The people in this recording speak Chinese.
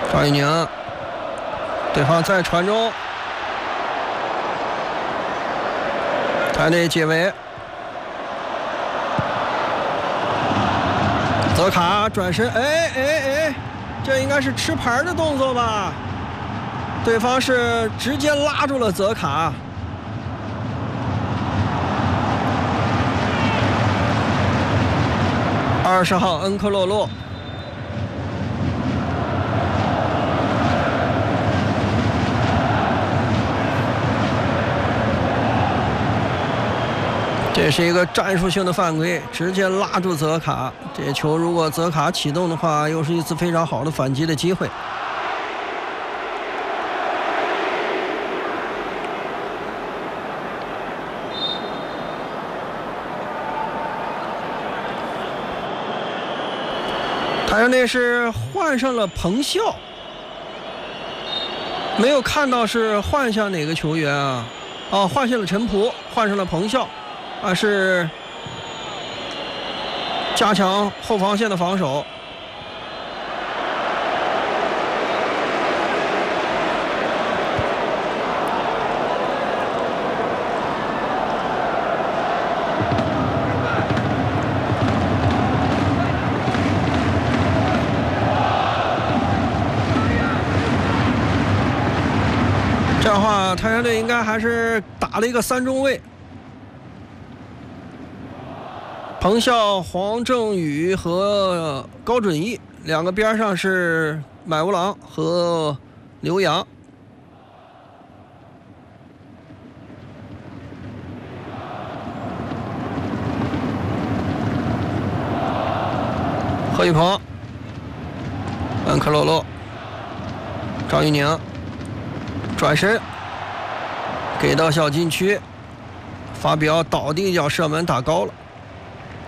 赵一宁，对方再传中，台内解围，泽卡转身，这应该是吃牌的动作吧？对方是直接拉住了泽卡。20号恩科洛洛，这是一个战术性的犯规，直接拉住泽卡。这球如果泽卡启动的话，又是一次非常好的反击的机会。太阳队是换上了彭笑，没有看到是换下哪个球员啊？哦，换下了陈璞，换上了彭笑，啊，是加强后防线的防守。这样的话，太阳队应该还是打了一个3中卫，彭笑、黄正宇和高准翼，两个边上是买乌郎和刘洋。何宇鹏、恩科洛洛、赵玉宁。转身给到小禁区，法比奥倒地一脚射门打高了。